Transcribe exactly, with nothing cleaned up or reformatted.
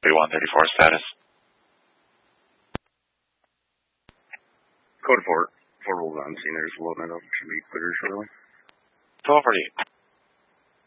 thirty-one thirty-four status. Code four. Four rolls on scene. There's a low metal. Should be clear shortly. twelve forty-eight.